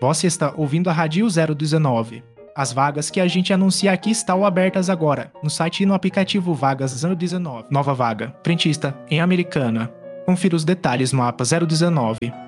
Você está ouvindo a Rádio 019. As vagas que a gente anuncia aqui estão abertas agora, no site e no aplicativo Vagas 019. Nova vaga, frentista, em Americana. Confira os detalhes no mapa 019.